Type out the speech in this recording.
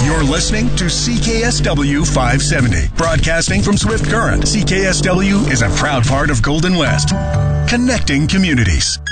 You're listening to CKSW 570. Broadcasting from Swift Current, CKSW is a proud part of Golden West. Connecting communities.